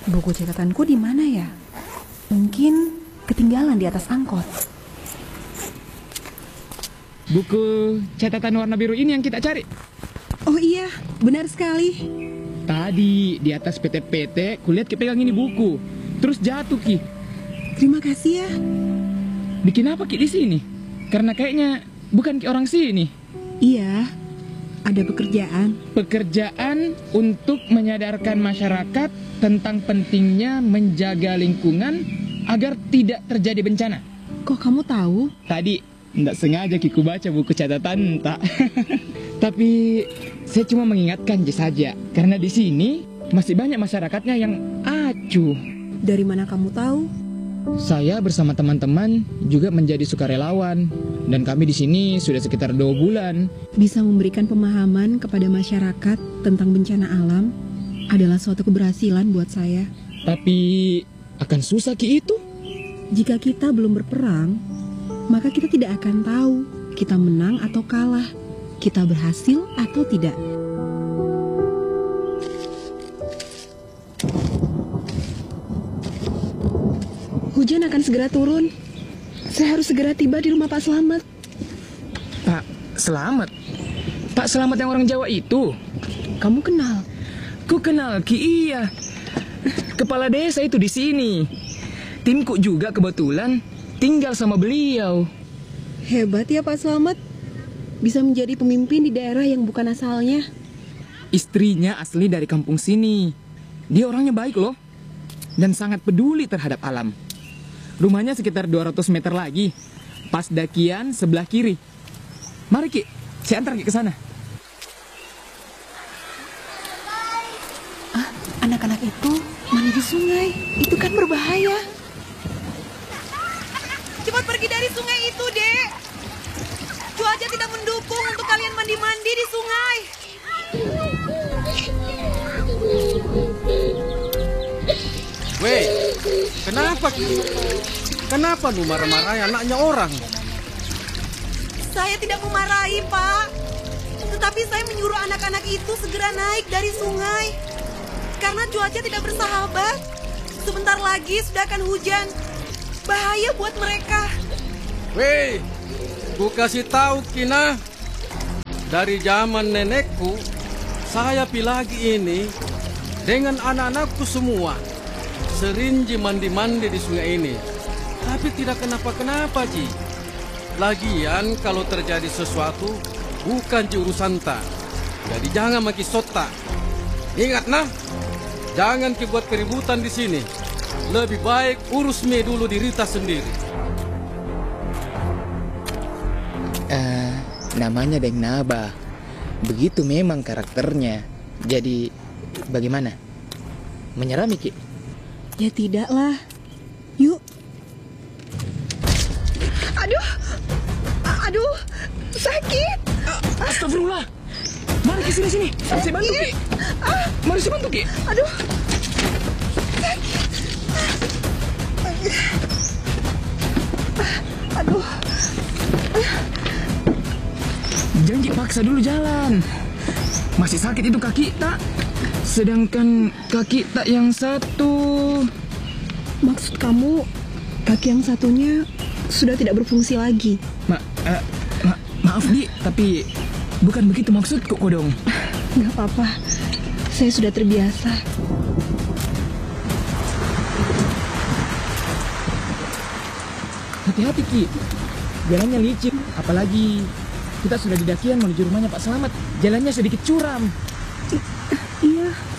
Buku catatanku di mana ya? Mungkin ketinggalan di atas angkot. Buku catatan warna biru ini yang kita cari. Oh iya, benar sekali. Tadi di atas PT-PT, kulihat kepegang ini buku. Terus jatuh, Ki. Terima kasih ya. Bikin apa, Ki, di sini? Karena kayaknya bukan Ki orang sini. Iya, ada pekerjaan. Pekerjaan untuk menyadarkan masyarakat tentang pentingnya menjaga lingkungan agar tidak terjadi bencana. Kok kamu tahu? Tadi nggak sengaja Kiku baca buku catatan tak. Tapi saya cuma mengingatkan saja karena di sini masih banyak masyarakatnya yang acuh. Dari mana kamu tahu? Saya bersama teman-teman juga menjadi sukarelawan dan kami di sini sudah sekitar 2 bulan. Bisa memberikan pemahaman kepada masyarakat tentang bencana alam adalah suatu keberhasilan buat saya. Tapi akan susah Ki itu. Jika kita belum berperang, maka kita tidak akan tahu kita menang atau kalah, kita berhasil atau tidak. Hujan akan segera turun. Saya harus segera tiba di rumah Pak Slamet. Pak Slamet? Pak Slamet yang orang Jawa itu? Kamu kenal? Ku kenal Ki, iya. Kepala desa itu di sini. Timku juga kebetulan tinggal sama beliau. Hebat ya Pak Slamet. Bisa menjadi pemimpin di daerah yang bukan asalnya. Istrinya asli dari kampung sini. Dia orangnya baik loh. Dan sangat peduli terhadap alam. Rumahnya sekitar 200 meter lagi. Pas dakian sebelah kiri. Mari Ki, saya antar Ki ke sana. Anak-anak itu mandi di sungai. Itu kan berbahaya. Cepat pergi dari sungai itu, Dek. Cuaca tidak mendukung untuk kalian mandi-mandi di sungai. Weh, kenapa Ki? Kenapa lu marah-marahin anaknya orang? Saya tidak memarahi, Pak. Tetapi saya menyuruh anak-anak itu segera naik dari sungai. Karena cuaca tidak bersahabat. Sebentar lagi sudah akan hujan. Bahaya buat mereka. Weh, ku kasih tahu Kina. Dari zaman nenekku, saya pilagi ini dengan anak-anakku semua. Sering mandi-mandi di sungai ini. Tapi tidak kenapa-kenapa, Ji. Lagian kalau terjadi sesuatu, bukan urusan tak. Jadi jangan maki sota. Ingat nah, jangan buat keributan di sini. Lebih baik urus me dulu diri kita sendiri. Namanya Deng Naba. Begitu memang karakternya. Jadi bagaimana? Menyerah Miki? Ya tidaklah. Yuk. Aduh, sakit. Astagfirullah. Mari Ki sini. Saya bantu Ki. Mari saya bantu Ki. Aduh. Aduh. Janji paksa dulu jalan. Masih sakit itu kaki tak? Sedangkan kaki tak yang satu. Maksud kamu, kaki yang satunya sudah tidak berfungsi lagi. Maaf Di, tapi bukan begitu maksudku Kodong. Nggak apa-apa, saya sudah terbiasa. Hati-hati Ki, jalannya licin. Apalagi kita sudah di dakian menuju rumahnya Pak Slamet. Jalannya sedikit curam. Iya,